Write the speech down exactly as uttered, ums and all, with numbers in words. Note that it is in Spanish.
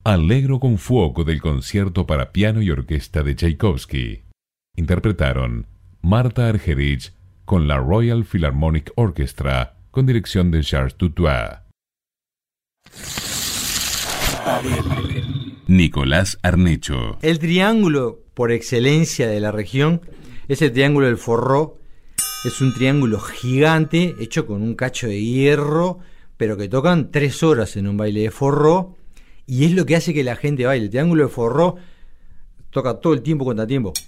Allegro con fuoco del concierto para piano y orquesta de Tchaikovsky. Interpretaron Marta Argerich con la Royal Philharmonic Orchestra con dirección de Charles Dutoit. Nicolás Arnecho. El triángulo por excelencia de la región es el triángulo del forró. Es un triángulo gigante hecho con un cacho de hierro, pero que tocan tres horas en un baile de forró, y es lo que hace que la gente baile. El triángulo de forró toca todo el tiempo contra tiempo.